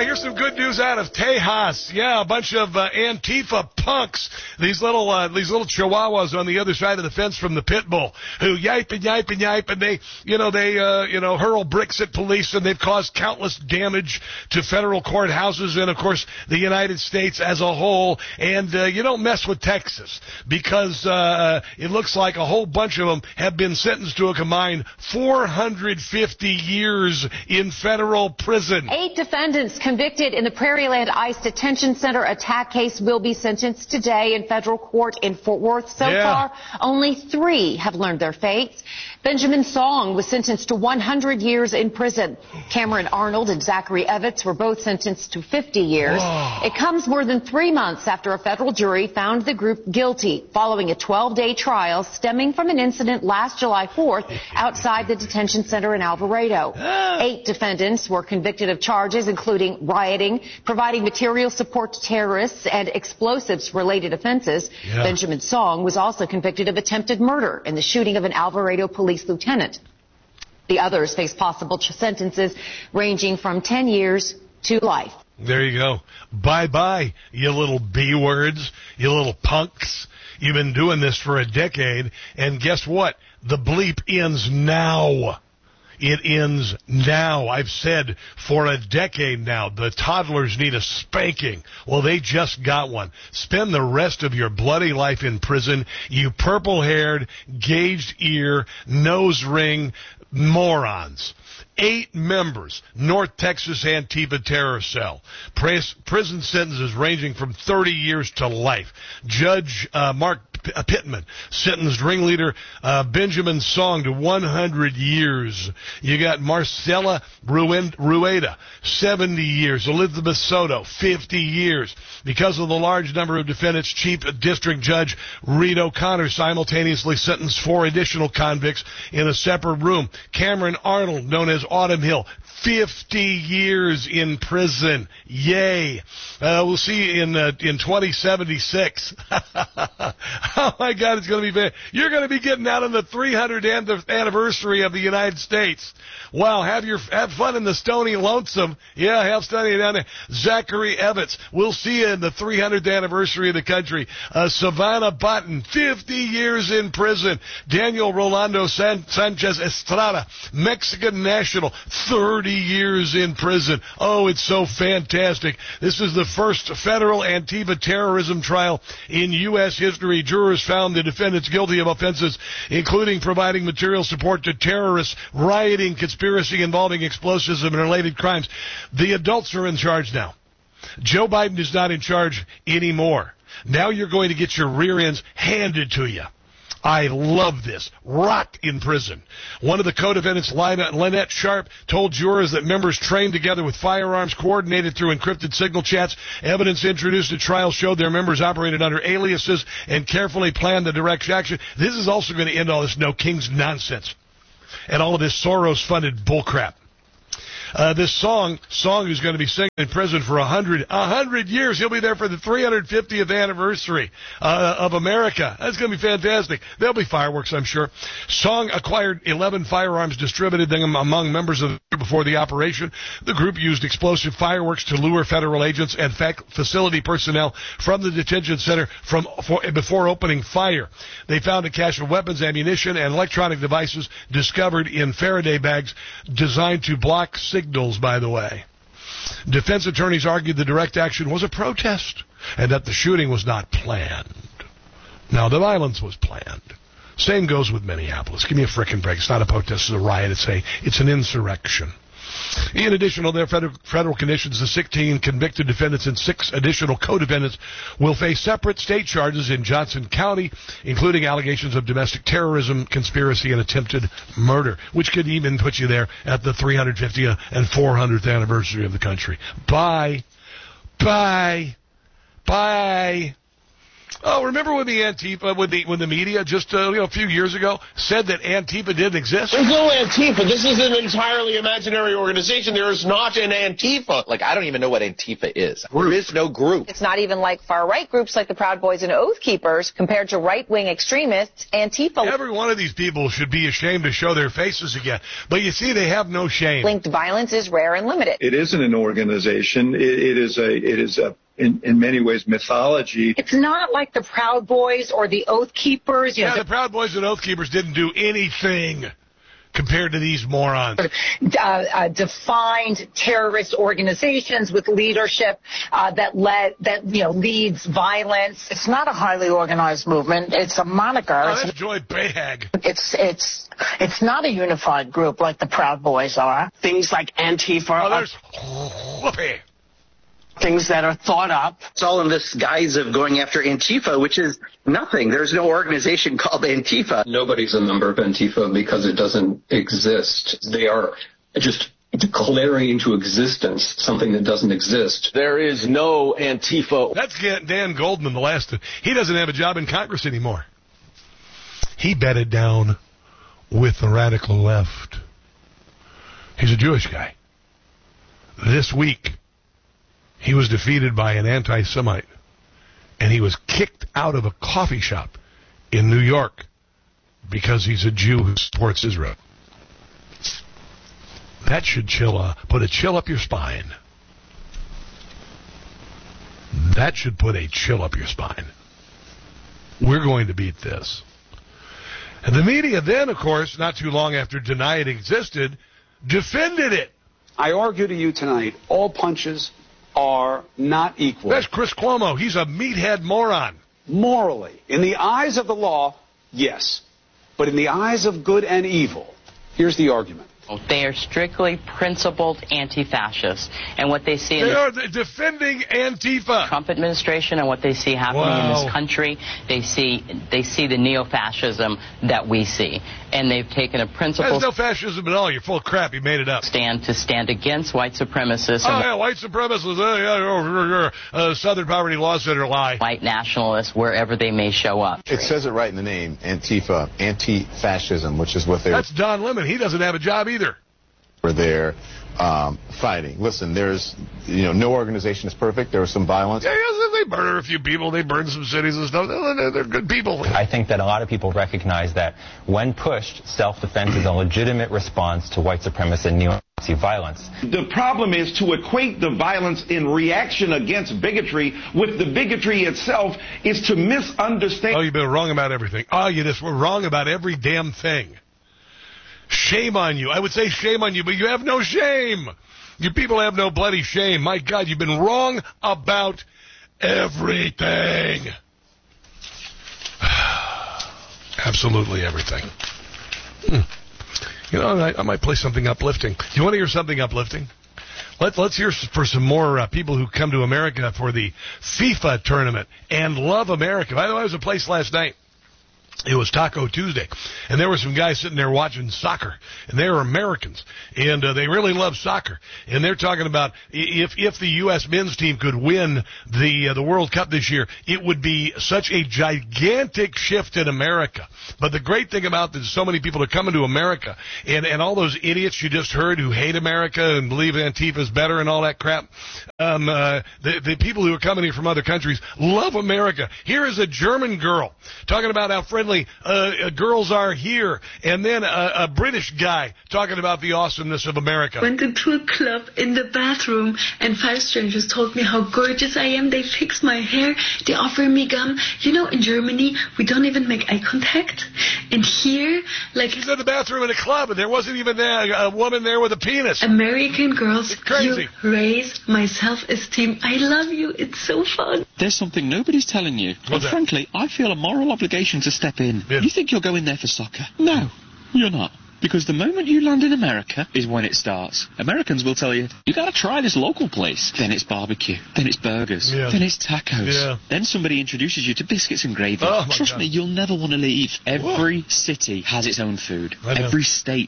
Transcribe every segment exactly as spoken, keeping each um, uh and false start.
Yeah, here's some good news out of Tejas. Yeah, a bunch of uh, Antifa punks, these little uh, these little chihuahuas on the other side of the fence from the pit bull, who yipe and yipe and yipe, and they, you know, they, uh, you know, hurl bricks at police, and they've caused countless damage to federal courthouses and, of course, the United States as a whole. And uh, you don't mess with Texas, because uh, it looks like a whole bunch of them have been sentenced to a combined four hundred fifty years in federal prison. Eight defendants convicted in the Prairieland ICE detention center attack case will be sentenced today in federal court in Fort Worth. So Yeah. far, only three have learned their fates. Benjamin Song was sentenced to one hundred years in prison. Cameron Arnold and Zachary Evans were both sentenced to fifty years. Whoa. It comes more than three months after a federal jury found the group guilty following a twelve-day trial stemming from an incident last July fourth outside the detention center in Alvarado. Eight defendants were convicted of charges including rioting, providing material support to terrorists, and explosives-related offenses. Yeah. Benjamin Song was also convicted of attempted murder in the shooting of an Alvarado police lieutenant. The others face possible sentences ranging from ten years to life. There you go. Bye-bye, you little B-words, you little punks. You've been doing this for a decade, and guess what? The bleep ends now. It ends now. I've said for a decade now, the toddlers need a spanking. Well, they just got one. Spend the rest of your bloody life in prison, you purple-haired, gauged ear, nose ring morons. Eight members, North Texas Antifa terror cell. Pris- prison sentences ranging from thirty years to life. Judge uh, Mark P- uh, Pittman sentenced ringleader uh, Benjamin Song to one hundred years. You got Marcela Ruen- Rueda, seventy years. Elizabeth Soto, fifty years. Because of the large number of defendants, Chief District Judge Reed O'Connor simultaneously sentenced four additional convicts in a separate room. Cameron Arnold, known as Autumn Hill, fifty years in prison. Yay. Uh, we'll see in uh, in twenty seventy-six. Oh, my God, it's going to be bad. You're going to be getting out on the three hundredth anniversary of the United States. Wow, have your have fun in the Stony Lonesome. Yeah, have Stony down there. Zachary Evans, we'll see you in the three hundredth anniversary of the country. Uh, Savannah Button, fifty years in prison. Daniel Rolando San- Sanchez Estrada, Mexican national, thirty years in prison. Oh, it's so fantastic. This is the first federal Antifa terrorism trial in U S history. Jurors found the defendants guilty of offenses including providing material support to terrorists, rioting, conspiracy involving explosives and related crimes. The adults are in charge now. Joe Biden is not in charge anymore. Now you're going to get your rear ends handed to you. I love this. Rot in prison. One of the co-defendants, Lynette Sharp, told jurors that members trained together with firearms, coordinated through encrypted signal chats. Evidence introduced at trial showed their members operated under aliases and carefully planned the direct action. This is also going to end all this No Kings nonsense and all of this Soros-funded bullcrap. Uh, this song, song who's going to be singing in prison for a hundred, a hundred years. He'll be there for the three hundred fiftieth anniversary uh, of America. That's going to be fantastic. There'll be fireworks, I'm sure. Song acquired eleven firearms, distributed them among members of the group before the operation. The group used explosive fireworks to lure federal agents and fac- facility personnel from the detention center from for, before opening fire. They found a cache of weapons, ammunition, and electronic devices discovered in Faraday bags designed to block signals. Signals, by the way. Defense attorneys argued the direct action was a protest and that the shooting was not planned. Now, the violence was planned. Same goes with Minneapolis. Give me a frickin' break. It's not a protest, it's a riot. It's a, it's an insurrection. In addition to their federal, federal conditions, the sixteen convicted defendants and six additional co-defendants will face separate state charges in Johnson County, including allegations of domestic terrorism, conspiracy, and attempted murder, which could even put you there at the three hundred fiftieth and four hundredth anniversary of the country. Bye. Bye. Bye. Oh, remember when the Antifa, when the when the media just uh, you know a few years ago said that Antifa didn't exist? There's no Antifa. This is an entirely imaginary organization. There is not an Antifa. Like, I don't even know what Antifa is. There is no group. It's not even like far-right groups like the Proud Boys and Oath Keepers. Compared to right-wing extremists, Antifa... Every one of these people should be ashamed to show their faces again. But you see, they have no shame. Linked violence is rare and limited. It isn't an organization. It, it is a... It is a In, in many ways, mythology. It's not like the Proud Boys or the Oath Keepers. You yeah, know, the Proud Boys and Oath Keepers didn't do anything compared to these morons. Uh, uh, defined terrorist organizations with leadership uh, that led that you know leads violence. It's not a highly organized movement. It's a moniker. Oh, that's Joy Behag. It's it's it's not a unified group like the Proud Boys are. Things like Antifa. Oh, there's whoopee. Things that are thought up. It's all in this guise of going after Antifa, which is nothing. There's no organization called Antifa. Nobody's a member of Antifa because it doesn't exist. They are just declaring into existence something that doesn't exist. There is no Antifa. That's Dan Goldman, the last. He doesn't have a job in Congress anymore. He bedded down with the radical left. He's a Jewish guy. This week, he was defeated by an anti-Semite, and he was kicked out of a coffee shop in New York because he's a Jew who supports Israel. That should chill, uh, put a chill up your spine. That should put a chill up your spine. We're going to beat this. And the media then, of course, not too long after denying it existed, defended it. I argue to you tonight, all punches are not equal. That's Chris Cuomo. He's a meathead moron. Morally, in the eyes of the law, yes. But in the eyes of good and evil, here's the argument. They are strictly principled anti-fascists. And what they see in they the are defending Antifa. Trump administration and what they see happening wow. in this country, they see they see the neo-fascism that we see. And they've taken a principled... There's no fascism at all. You're full of crap. You made it up. ...stand to stand against white supremacists. Oh, yeah, white supremacists. Uh, yeah, uh, Southern Poverty Law Center lie. White nationalists, wherever they may show up. It says it right in the name, Antifa, anti-fascism, which is what they're... That's Don Lemon. He doesn't have a job either. We're there um, fighting. Listen, there's, you know, no organization is perfect. There was some violence. Yeah, yeah, they murder a few people. They burn some cities and stuff. They're, they're good people. I think that a lot of people recognize that when pushed, self-defense is a legitimate response to white supremacy and neo-Nazi violence. The problem is to equate the violence in reaction against bigotry with the bigotry itself is to misunderstand. Oh, you've been wrong about everything. Oh, you just were wrong about every damn thing. Shame on you. I would say shame on you, but you have no shame. You people have no bloody shame. My God, you've been wrong about everything. Absolutely everything. Hmm. You know, I, I might play something uplifting. Do you want to hear something uplifting? Let, let's hear for some more uh, people who come to America for the FIFA tournament and love America. By the way, I was at a place last night. It was Taco Tuesday, and there were some guys sitting there watching soccer, and they were Americans, and uh, they really love soccer. And they're talking about if if the U S men's team could win the uh, the World Cup this year, it would be such a gigantic shift in America. But the great thing about this, so many people are coming to America, and, and all those idiots you just heard who hate America and believe Antifa's better and all that crap, um, uh, the, the people who are coming here from other countries love America. Here is a German girl talking about how friendly Uh, girls are here, and then a, a British guy talking about the awesomeness of America. Went into a club in the bathroom, and five strangers told me how gorgeous I am. They fixed my hair. They offered me gum. You know, in Germany, we don't even make eye contact. And here, like... She's in the bathroom in a club, and there wasn't even a, a woman there with a penis. American girls, it's crazy. You raise my self-esteem. I love you. It's so fun. There's something nobody's telling you. What's and frankly, I feel a moral obligation to step in. Yeah. You think you're going there for soccer? No, you're not. Because the moment you land in America is when it starts. Americans will tell you, you got to try this local place. Then it's barbecue. Then it's burgers. Yeah. Then it's tacos. Yeah. Then somebody introduces you to biscuits and gravy. Oh, Trust God. me, you'll never want to leave. Every Whoa. city has its own food. Every state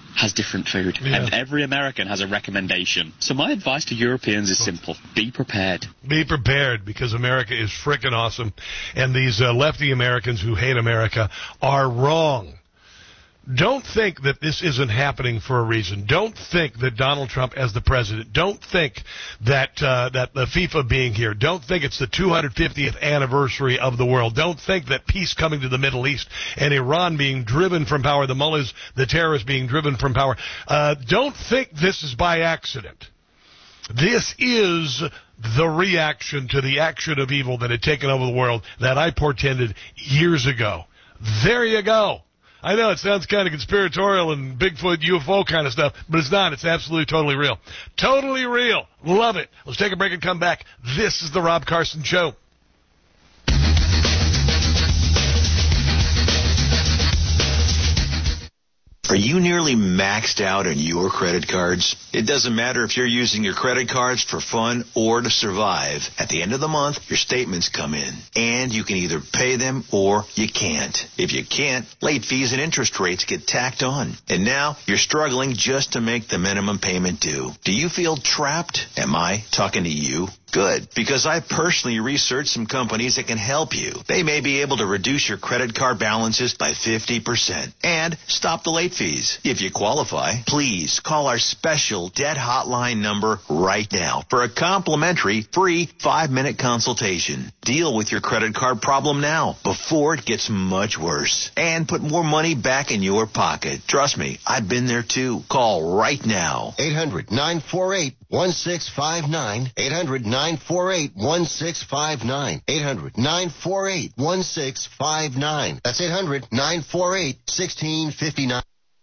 has different food, Yeah. and every American has a recommendation. So my advice to Europeans is simple. Be prepared. Be prepared, because America is frickin' awesome, and these uh, lefty Americans who hate America are wrong. Don't think that this isn't happening for a reason. Don't think that Donald Trump as the president. Don't think that uh, that the FIFA being here. Don't think it's the two hundred fiftieth anniversary of the world. Don't think that peace coming to the Middle East and Iran being driven from power, the mullahs, the terrorists being driven from power. Uh, don't think this is by accident. This is the reaction to the action of evil that had taken over the world that I portended years ago. There you go. I know it sounds kind of conspiratorial and Bigfoot U F O kind of stuff, but it's not. It's absolutely totally real. Totally real. Love it. Let's take a break and come back. This is the Rob Carson Show. Are you nearly maxed out on your credit cards? It doesn't matter if you're using your credit cards for fun or to survive. At the end of the month, your statements come in, and you can either pay them or you can't. If you can't, late fees and interest rates get tacked on. And now you're struggling just to make the minimum payment due. Do you feel trapped? Am I talking to you? Good, because I personally researched some companies that can help you. They may be able to reduce your credit card balances by fifty percent and stop the late fees. If you qualify, please call our special debt hotline number right now for a complimentary free five-minute consultation. Deal with your credit card problem now before it gets much worse and put more money back in your pocket. Trust me, I've been there too. Call right now. eight hundred nine four eight one six five nine. eight hundred nine four eight one six five nine. eight hundred nine four eight one six five nine. That's eight hundred nine four eight one six five nine.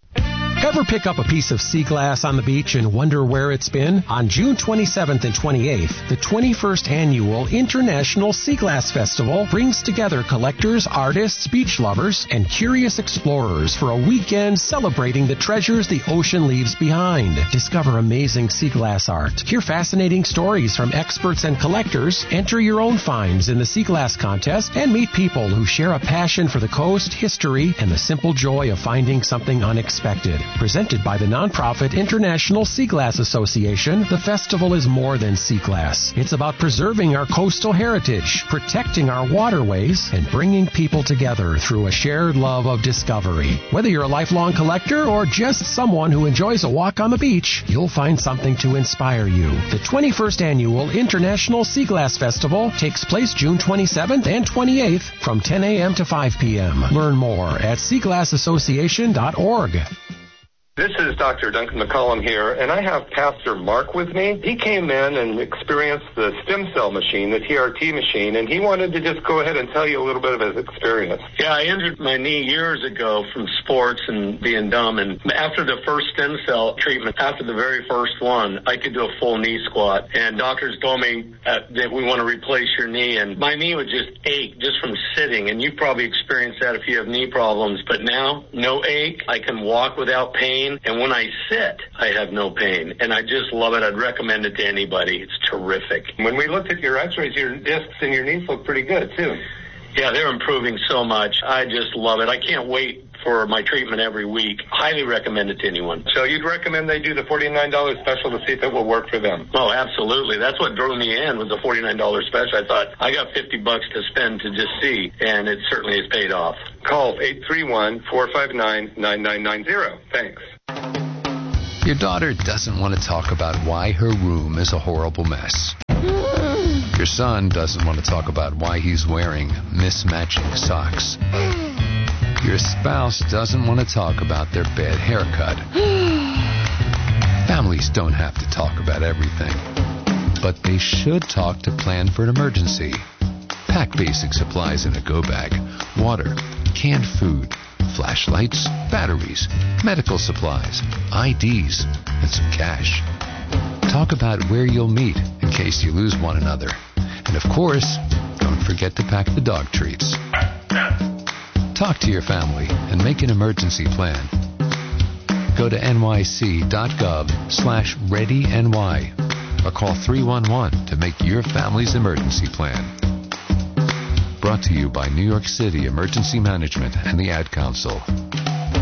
Ever pick up a piece of sea glass on the beach and wonder where it's been? On June twenty-seventh and twenty-eighth, the twenty-first Annual International Sea Glass Festival brings together collectors, artists, beach lovers, and curious explorers for a weekend celebrating the treasures the ocean leaves behind. Discover amazing sea glass art, hear fascinating stories from experts and collectors, enter your own finds in the Sea Glass Contest, and meet people who share a passion for the coast, history, and the simple joy of finding something unexpected. Presented by the nonprofit International Sea Glass Association, the festival is more than sea glass. It's about preserving our coastal heritage, protecting our waterways, and bringing people together through a shared love of discovery. Whether you're a lifelong collector or just someone who enjoys a walk on the beach, you'll find something to inspire you. The twenty-first Annual International Sea Glass Festival takes place June twenty-seventh and twenty-eighth from ten a.m. to five p.m. Learn more at sea glass association dot org. This is Doctor Duncan McCollum here, and I have Pastor Mark with me. He came in and experienced the stem cell machine, the T R T machine, and he wanted to just go ahead and tell you a little bit of his experience. Yeah, I injured my knee years ago from sports and being dumb, and after the first stem cell treatment, after the very first one, I could do a full knee squat, and doctors told me uh, that we want to replace your knee, and my knee would just ache just from sitting, and you've probably experienced that if you have knee problems, but now, no ache. I can walk without pain. And when I sit, I have no pain. And I just love it. I'd recommend it to anybody. It's terrific. When we looked at your x-rays, your discs and your knees look pretty good, too. Yeah, they're improving so much. I just love it. I can't wait for my treatment every week. Highly recommend it to anyone. So you'd recommend they do the forty-nine dollars special to see if it will work for them? Oh, absolutely. That's what drew me in, was the forty-nine dollars special. I thought, I got fifty bucks to spend to just see, and it certainly has paid off. Call eight three one, four five nine, nine nine nine zero. Thanks. Your daughter doesn't want to talk about why her room is a horrible mess. Your son doesn't want to talk about why he's wearing mismatching socks. Your spouse doesn't want to talk about their bad haircut. Families don't have to talk about everything, but they should talk to plan for an emergency. Pack basic supplies in a go bag: water, canned food, flashlights, batteries, medical supplies, I Ds, and some cash. Talk about where you'll meet in case you lose one another. And of course, don't forget to pack the dog treats. Talk to your family and make an emergency plan. Go to nyc.gov slash readyny or call three one one to make your family's emergency plan. Brought to you by New York City Emergency Management and the Ad Council.